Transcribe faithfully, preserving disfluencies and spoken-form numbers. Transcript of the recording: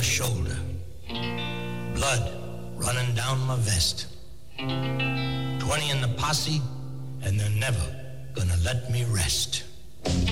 shoulder, blood running down my vest. Twenty in the posse, and they're never gonna let me rest.